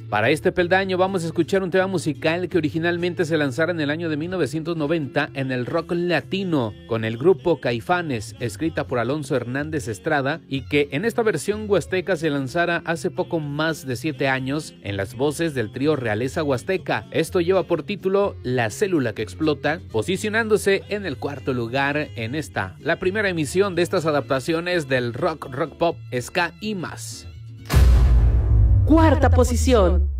Para este peldaño vamos a escuchar un tema musical que originalmente se lanzara en el año de 1990 en el rock latino con el grupo Caifanes, escrita por Alonso Hernández Estrada, y que en esta versión huasteca se lanzara hace poco más de 7 años en las voces del trío Realeza Huasteca. Esto lleva por título La célula que explota, posicionándose en el 4º lugar en esta, la primera emisión de estas adaptaciones del rock pop, ska y más. 4ª posición.